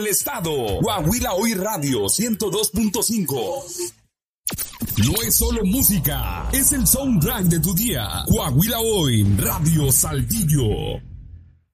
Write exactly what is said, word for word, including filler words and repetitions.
el estado. Coahuila Hoy Radio ciento dos punto cinco. No es solo música, es el soundtrack de tu día. Coahuila Hoy Radio Saltillo.